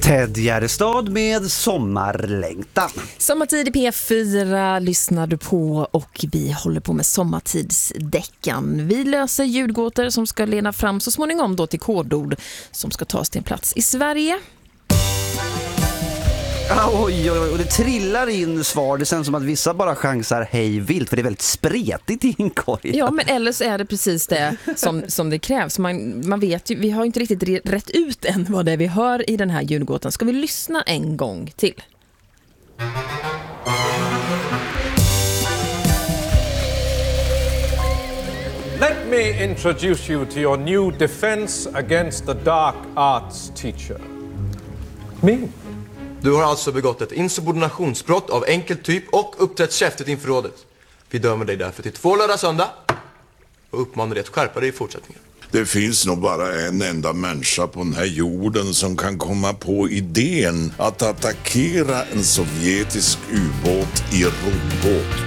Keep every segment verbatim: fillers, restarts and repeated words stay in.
Ted Gärdestad med Sommarlängtan. Sommartid i P fyra lyssnar du på och vi håller på med sommartidsdäckan. Vi löser ljudgåtor som ska leda fram så småningom då till kodord som ska tas till en plats i Sverige. Oj, oj, oj, och det trillar in svar. Det känns som att vissa bara chansar hej vilt, för det är väldigt spretigt i inkorgen. Ja, men eller så är det precis det som, som det krävs. Man, man vet ju, vi har inte riktigt rätt ut än vad det är vi hör i den här ljudgåtan. Ska vi lyssna en gång till? Let me introduce you to your new defense against the dark arts teacher. Me. Du har alltså begått ett insubordinationsbrott av enkel typ och uppträtt käftigt inför rådet. Vi dömer dig därför till två lördag söndag och uppmanar dig att skärpa dig i fortsättningen. Det finns nog bara en enda människa på den här jorden som kan komma på idén att attackera en sovjetisk ubåt i roddbåt.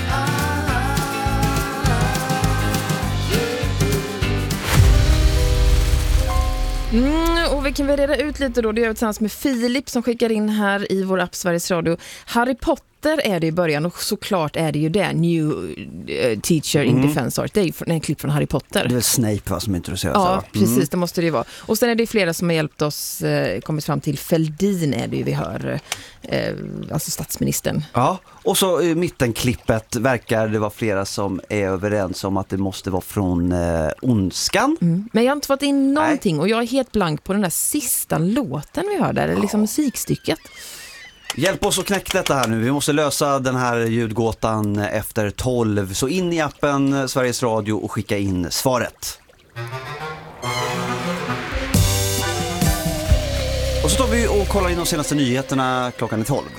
Mm, och vi kan väl reda ut lite då. Det gör vi tillsammans med Filip som skickar in här i vår app Sveriges Radio. Harry Potter är det i början och såklart är det ju det. New uh, teacher in mm. defense art. Det är ju en klipp från Harry Potter. Det är Snape va, som introduceras. Ja, mm. precis. Det måste det ju vara. Och sen är det flera som har hjälpt oss eh, kommit fram till Fälldin är det ju vi hör. Eh, alltså statsministern. Ja, och så i mittenklippet verkar det vara flera som är överens om att det måste vara från eh, Ondskan. Mm. Men jag har inte fått in någonting. Nej. Och jag är helt blank på den där sista låten vi hör där. Ja. Liksom musikstycket. Hjälp oss att knäcka detta här nu. Vi måste lösa den här ljudgåtan efter tolv. Så in i appen Sveriges Radio och skicka in svaret. Och så tar vi och kollar in de senaste nyheterna klockan är tolv.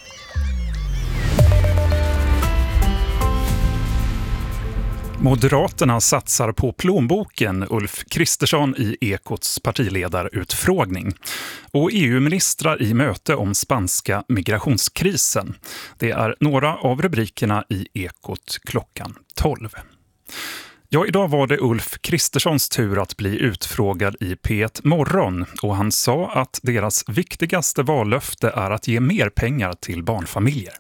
Moderaterna satsar på plånboken, Ulf Kristersson i Ekots partiledarutfrågning. Och E U-ministrar i möte om spanska migrationskrisen. Det är några av rubrikerna i Ekot klockan tolv. Ja, idag var det Ulf Kristerssons tur att bli utfrågad i P ett Morgon och han sa att deras viktigaste vallöfte är att ge mer pengar till barnfamiljer.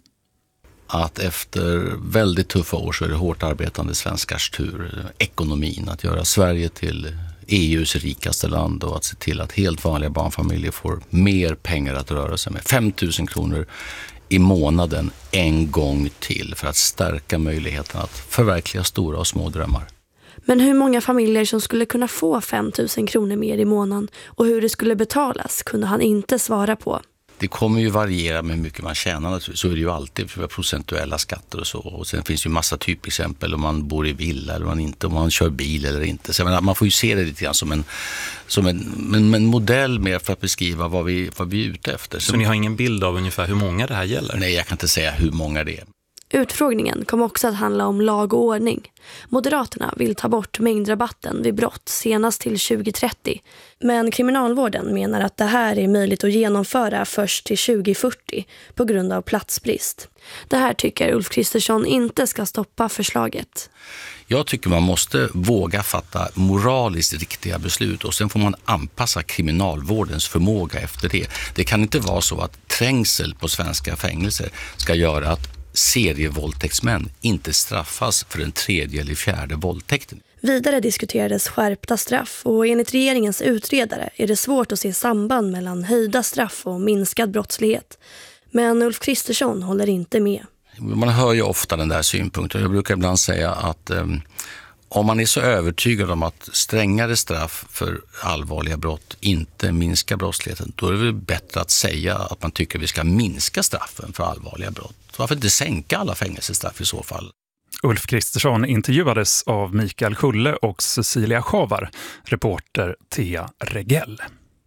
Att efter väldigt tuffa år så är det hårt arbetande svenskars tur, ekonomin, att göra Sverige till E U:s rikaste land och att se till att helt vanliga barnfamiljer får mer pengar att röra sig med. fem tusen kronor i månaden en gång till för att stärka möjligheten att förverkliga stora och små drömmar. Men hur många familjer som skulle kunna få fem tusen kronor mer i månaden och hur det skulle betalas kunde han inte svara på. Det kommer ju variera med hur mycket man tjänar, så är det ju alltid för procentuella skatter och så. Och sen finns det ju massa typexempel om man bor i villa eller man inte, om man kör bil eller inte. Så menar, man får ju se det lite grann som en, som en, en, en modell mer för att beskriva vad vi, vad vi är ute efter. Så, så ni har ingen bild av ungefär hur många det här gäller? Nej, jag kan inte säga hur många det är. Utfrågningen kom också att handla om lag och ordning. Moderaterna vill ta bort mängdrabatten vid brott senast till tjugo trettio. Men kriminalvården menar att det här är möjligt att genomföra först till tjugo fyrtio på grund av platsbrist. Det här tycker Ulf Kristersson inte ska stoppa förslaget. Jag tycker man måste våga fatta moraliskt riktiga beslut och sen får man anpassa kriminalvårdens förmåga efter det. Det kan inte vara så att trängsel på svenska fängelser ska göra att serievåldtäktsmän inte straffas för den tredje eller fjärde våldtäkten. Vidare diskuterades skärpta straff och enligt regeringens utredare är det svårt att se samband mellan höjda straff och minskad brottslighet. Men Ulf Kristersson håller inte med. Man hör ju ofta den där synpunkten. Jag brukar ibland säga att um, om man är så övertygad om att strängare straff för allvarliga brott inte minskar brottsligheten, då är det väl bättre att säga att man tycker att vi ska minska straffen för allvarliga brott. Varför inte sänka alla fängelsestraff i så fall? Ulf Kristersson intervjuades av Mikael Kulle och Cecilia Schavar, reporter Thea Regell.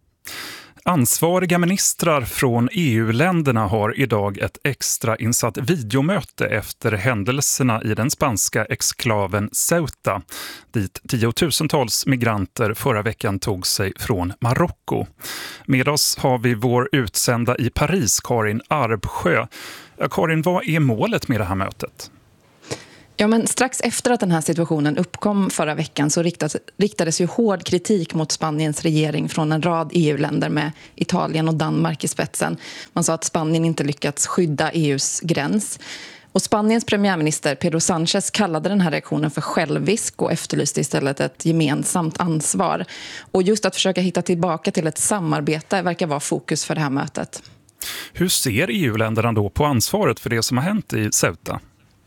Ansvariga ministrar från E U-länderna har idag ett extra insatt videomöte efter händelserna i den spanska exklaven Ceuta, dit tiotusentals migranter förra veckan tog sig från Marocko. Med oss har vi vår utsända i Paris, Karin Arbsjö. Karin, vad är målet med det här mötet? Ja, men strax efter att den här situationen uppkom förra veckan så riktades, riktades ju hård kritik mot Spaniens regering från en rad E U-länder med Italien och Danmark i spetsen. Man sa att Spanien inte lyckats skydda E U:s gräns. Och Spaniens premiärminister Pedro Sánchez kallade den här reaktionen för självisk och efterlyste istället ett gemensamt ansvar. Och just att försöka hitta tillbaka till ett samarbete verkar vara fokus för det här mötet. Hur ser E U-länderna då på ansvaret för det som har hänt i Ceuta?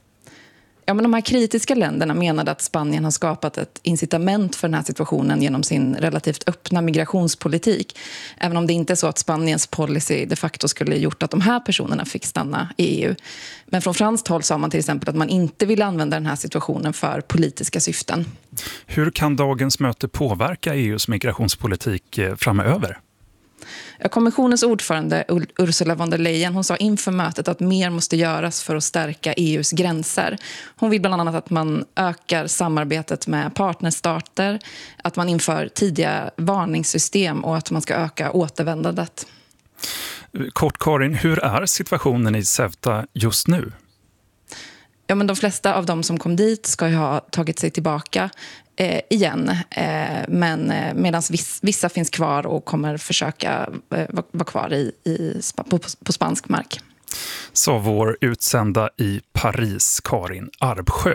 Ja, men de här kritiska länderna menade att Spanien har skapat ett incitament för den här situationen genom sin relativt öppna migrationspolitik. Även om det inte är så att Spaniens policy de facto skulle gjort att de här personerna fick stanna i E U. Men från franskt håll sa man till exempel att man inte vill använda den här situationen för politiska syften. Hur kan dagens möte påverka E U:s migrationspolitik framöver? Kommissionens ordförande Ursula von der Leyen, hon sa inför mötet att mer måste göras för att stärka E U:s gränser. Hon vill bland annat att man ökar samarbetet med partnerstater, att man inför tidiga varningssystem och att man ska öka återvändandet. Kort Karin, hur är situationen i Ceuta just nu? Ja, men de flesta av dem som kom dit ska ju ha tagit sig tillbaka eh, igen. Eh, men eh, medan viss, vissa finns kvar och kommer försöka eh, vara var kvar i, i, på, på spansk mark. Sa vår utsända i Paris, Karin Arbsjö.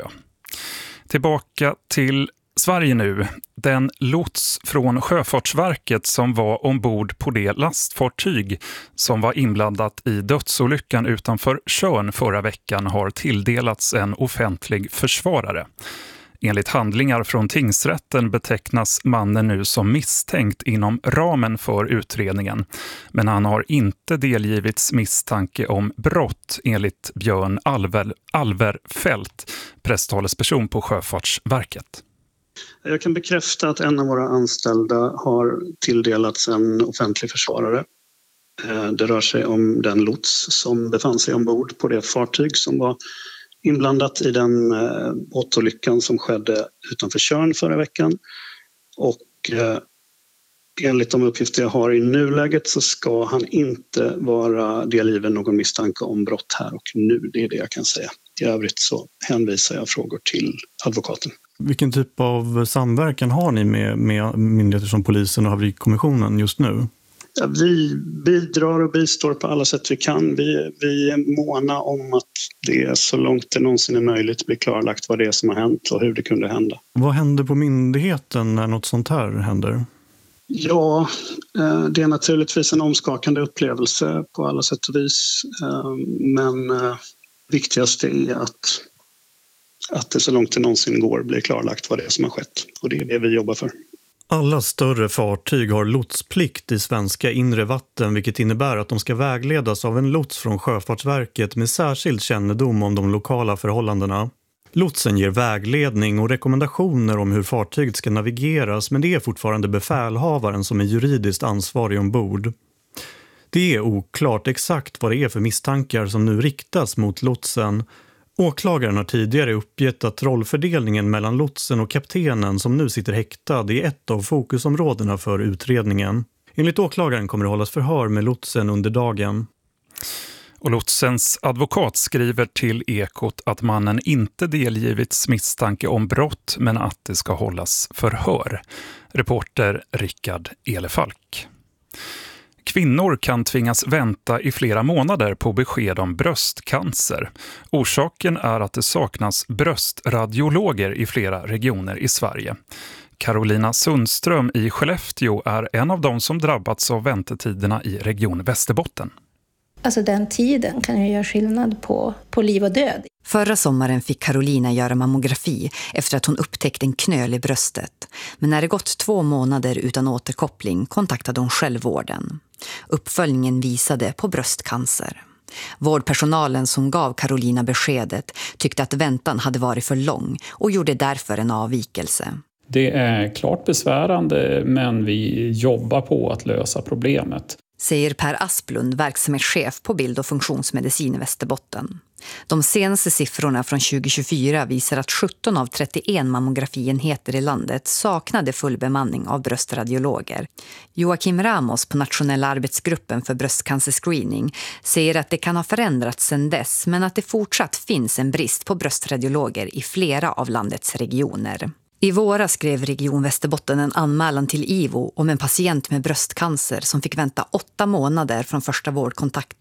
Tillbaka till Sverige nu. Den lots från Sjöfartsverket som var ombord på det lastfartyg som var inblandat i dödsolyckan utanför Tjörn förra veckan har tilldelats en offentlig försvarare. Enligt handlingar från tingsrätten betecknas mannen nu som misstänkt inom ramen för utredningen. Men han har inte delgivits misstanke om brott enligt Björn Alver, Alverfelt, presstalesperson på Sjöfartsverket. Jag kan bekräfta att en av våra anställda har tilldelats en offentlig försvarare. Det rör sig om den lots som befann sig ombord på det fartyg som var inblandat i den båtolyckan som skedde utanför Tjörn förra veckan. Och enligt de uppgifter jag har i nuläget så ska han inte vara delgiven någon misstanke om brott här och nu. Det är det jag kan säga. I övrigt så hänvisar jag frågor till advokaten. Vilken typ av samverkan har ni med, med myndigheter som polisen och haverikommissionen just nu? Ja, vi bidrar och bistår på alla sätt vi kan. Vi, vi är måna om att det så långt det någonsin är möjligt blir klarlagt vad det är som har hänt och hur det kunde hända. Vad händer på myndigheten när något sånt här händer? Ja, det är naturligtvis en omskakande upplevelse på alla sätt och vis. Men viktigast är att, att det så långt det någonsin går blir klarlagt vad det är som har skett. Och det är det vi jobbar för. Alla större fartyg har lotsplikt i svenska inre vatten, vilket innebär att de ska vägledas av en lots från Sjöfartsverket med särskild kännedom om de lokala förhållandena. Lotsen ger vägledning och rekommendationer om hur fartyget ska navigeras, men det är fortfarande befälhavaren som är juridiskt ansvarig ombord. Det är oklart exakt vad det är för misstankar som nu riktas mot lotsen. Åklagaren har tidigare uppgett att rollfördelningen mellan lotsen och kaptenen som nu sitter häktad är ett av fokusområdena för utredningen. Enligt åklagaren kommer det hållas förhör med lotsen under dagen. Och lotsens advokat skriver till Ekot att mannen inte delgivits misstanke om brott men att det ska hållas förhör. Reporter Rickard Elefalk. Kvinnor kan tvingas vänta i flera månader på besked om bröstcancer. Orsaken är att det saknas bröstradiologer i flera regioner i Sverige. Carolina Sundström i Skellefteå är en av de som drabbats av väntetiderna i region Västerbotten. Alltså den tiden kan ju göra skillnad på, på liv och död. Förra sommaren fick Carolina göra mammografi efter att hon upptäckte en knöl i bröstet. Men när det gått två månader utan återkoppling kontaktade hon självvården. Uppföljningen visade på bröstcancer. Vårdpersonalen som gav Carolina beskedet tyckte att väntan hade varit för lång och gjorde därför en avvikelse. Det är klart besvärande, men vi jobbar på att lösa problemet. säger Per Asplund, verksamhetschef på bild- och funktionsmedicin i Västerbotten. De senaste siffrorna från tjugo tjugofyra visar att sjutton av trettioen mammografienheter i landet saknade full bemanning av bröstradiologer. Joakim Ramos på Nationella arbetsgruppen för bröstcancerscreening säger att det kan ha förändrats sedan dess, men att det fortsatt finns en brist på bröstradiologer i flera av landets regioner. I våras skrev Region Västerbotten en anmälan till I V O om en patient med bröstcancer som fick vänta åtta månader från första vårdkontakten